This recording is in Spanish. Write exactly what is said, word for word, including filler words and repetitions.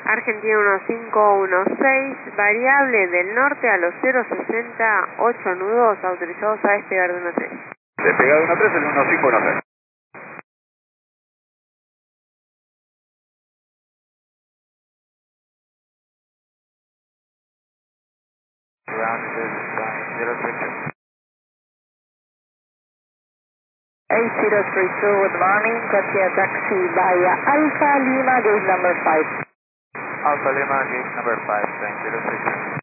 Argentina uno cinco uno seis, variable del norte a los cero sesenta, ocho nudos autorizados a despegar de uno tres. Despegado de uno tres, el uno cinco uno seis. eight zero three two, good morning, Katia taxi via Alpha Lima, gate number five. Alpha Lima, gate number five, thank you.